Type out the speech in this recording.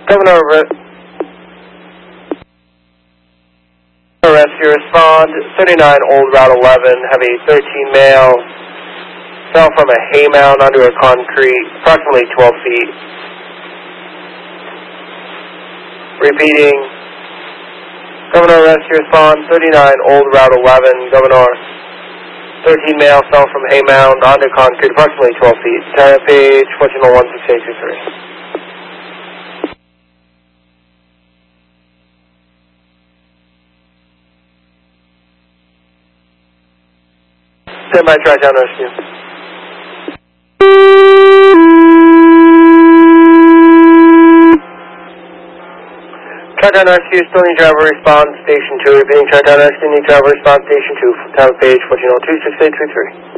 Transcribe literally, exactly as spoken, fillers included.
Governor Re- Rescue respond, thirty-nine Old Route eleven, heavy thirteen male, fell from a hay mound onto a concrete, approximately twelve feet. Repeating, Governor Rescue respond, thirty-nine Old Route eleven, Governor, thirteen male fell from hay mound onto concrete, approximately twelve feet. Time page fourteen oh one six eight two three. Stand by, track down rescue. Track down rescue, still need driver response, station two. Repeating, track down rescue, need driver response, station two. Time page fourteen oh two six eight two three.